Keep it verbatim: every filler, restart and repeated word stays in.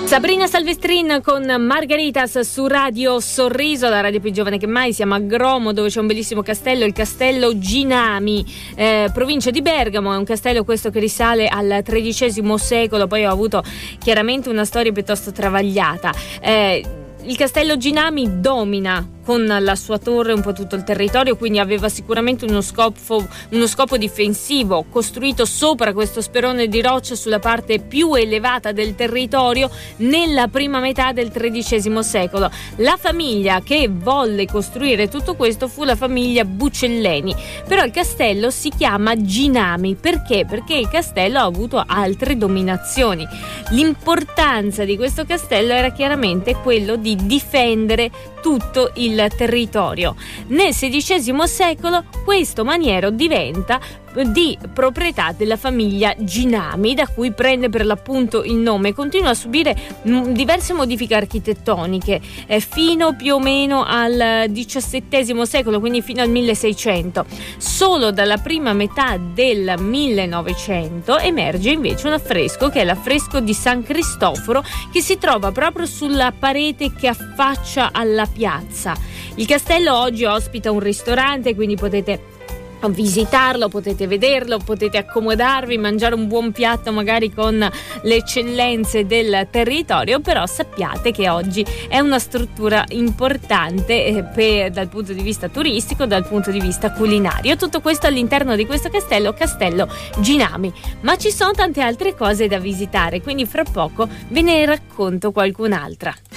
Sabrina Salvestrin con Margaritas su Radio Sorriso, la radio più giovane che mai. Siamo a Gromo, dove c'è un bellissimo castello, il castello Ginami, eh, provincia di Bergamo. È un castello questo che risale al tredicesimo secolo, poi ha avuto chiaramente una storia piuttosto travagliata. Eh, il castello Ginami domina con la sua torre un po' tutto il territorio, quindi aveva sicuramente uno scopo, uno scopo difensivo, costruito sopra questo sperone di roccia sulla parte più elevata del territorio nella prima metà del tredicesimo secolo. La famiglia che volle costruire tutto questo fu la famiglia Bucelleni, però il castello si chiama Ginami perché? Perché il castello ha avuto altre dominazioni. L'importanza di questo castello era chiaramente quello di difendere tutto il territorio. Nel sedicesimo secolo questo maniero diventa di proprietà della famiglia Ginami, da cui prende per l'appunto il nome. Continua a subire m- diverse modifiche architettoniche eh, fino più o meno al diciassettesimo secolo, quindi fino al milleseicento. Solo dalla prima metà del millenovecento emerge invece un affresco, che è l'affresco di San Cristoforo, che si trova proprio sulla parete che affaccia alla piazza. Il castello oggi ospita un ristorante, quindi potete visitarlo, potete vederlo, potete accomodarvi, mangiare un buon piatto magari con le eccellenze del territorio, però sappiate che oggi è una struttura importante eh, per, dal punto di vista turistico, dal punto di vista culinario. Tutto questo all'interno di questo castello, Castello Ginami, ma ci sono tante altre cose da visitare, quindi fra poco ve ne racconto qualcun'altra.